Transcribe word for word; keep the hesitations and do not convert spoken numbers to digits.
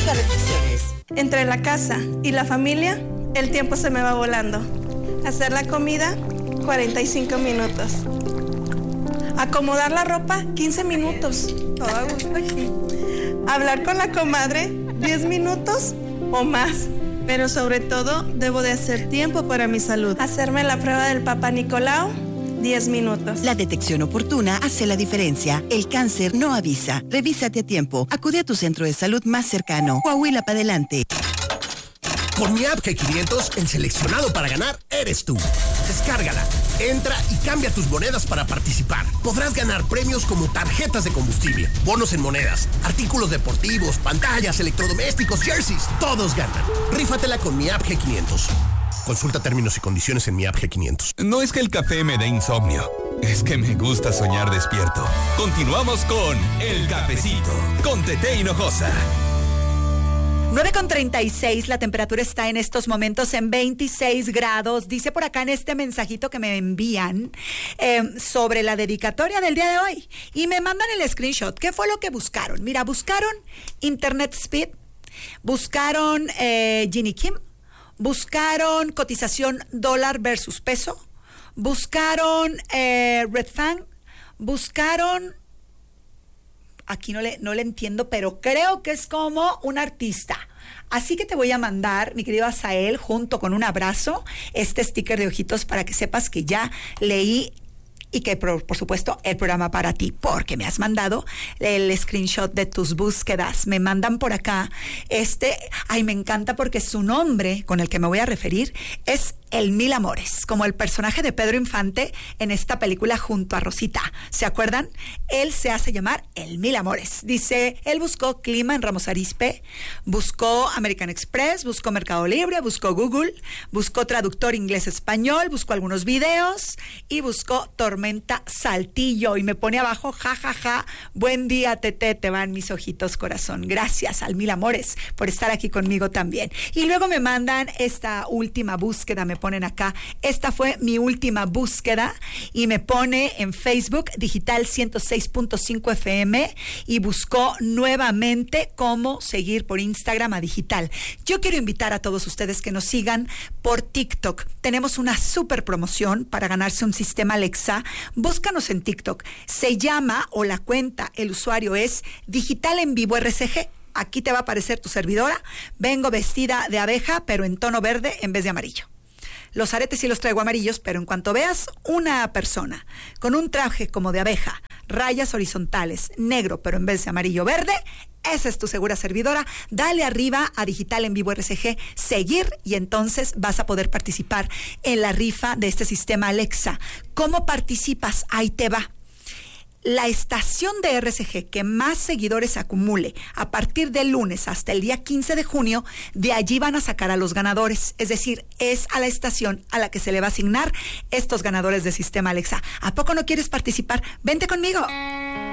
Aplica restricciones. Entre la casa y la familia, el tiempo se me va volando. Hacer la comida, cuarenta y cinco minutos. Acomodar la ropa, quince minutos. Todo a gusto aquí. Hablar con la comadre, diez minutos o más. Pero sobre todo, debo de hacer tiempo para mi salud. Hacerme la prueba del Papá Nicolau, diez minutos. La detección oportuna hace la diferencia. El cáncer no avisa. Revísate a tiempo. Acude a tu centro de salud más cercano. Coahuila para adelante. Con mi app G quinientos, el seleccionado para ganar eres tú. Descárgala, entra y cambia tus monedas para participar. Podrás ganar premios como tarjetas de combustible, bonos en monedas, artículos deportivos, pantallas, electrodomésticos, jerseys. Todos ganan. Rífatela con mi app G quinientos. Consulta términos y condiciones en mi app G quinientos. No es que el café me dé insomnio, es que me gusta soñar despierto. Continuamos con El Cafecito, con Tete Hinojosa. nueve con treinta y seis, la temperatura está en estos momentos en veintiséis grados. Dice por acá en este mensajito que me envían eh, sobre la dedicatoria del día de hoy. Y me mandan el screenshot. ¿Qué fue lo que buscaron? Mira, buscaron Internet Speed, buscaron eh, Ginny Kim, buscaron cotización dólar versus peso, buscaron eh, Red Fang, buscaron... Aquí no le, no le entiendo, pero creo que es como un artista. Así que te voy a mandar, mi querido Azael, junto con un abrazo, este sticker de ojitos para que sepas que ya leí y que, por, por supuesto, el programa para ti, porque me has mandado el screenshot de tus búsquedas. Me mandan por acá este, ay, me encanta porque su nombre con el que me voy a referir es El Mil Amores, como el personaje de Pedro Infante en esta película junto a Rosita. ¿Se acuerdan? Él se hace llamar El Mil Amores. Dice, él buscó clima en Ramos Arizpe, buscó American Express, buscó Mercado Libre, buscó Google, buscó traductor inglés-español, buscó algunos videos y buscó Tormenta Saltillo. Y me pone abajo, ja, ja, ja, buen día, Tete, te van mis ojitos, corazón. Gracias al Mil Amores por estar aquí conmigo también. Y luego me mandan esta última búsqueda, me ponen acá, esta fue mi última búsqueda, y me pone en Facebook Digital ciento seis punto cinco F M y buscó nuevamente cómo seguir por Instagram a Digital. Yo quiero invitar a todos ustedes que nos sigan por TikTok. Tenemos una super promoción para ganarse un sistema Alexa. Búscanos en TikTok. Se llama, o la cuenta, el usuario es Digital en Vivo R C G. Aquí te va a aparecer tu servidora. Vengo vestida de abeja, pero en tono verde en vez de amarillo. Los aretes sí los traigo amarillos, pero en cuanto veas una persona con un traje como de abeja, rayas horizontales, negro, pero en vez de amarillo verde, esa es tu segura servidora. Dale arriba a Digital en Vivo R C G, seguir, y entonces vas a poder participar en la rifa de este sistema Alexa. ¿Cómo participas? Ahí te va. La estación de R C G que más seguidores acumule a partir del lunes hasta el día quince de junio, de allí van a sacar a los ganadores. Es decir, es a la estación a la que se le va a asignar estos ganadores de sistema Alexa. ¿A poco no quieres participar? Vente conmigo.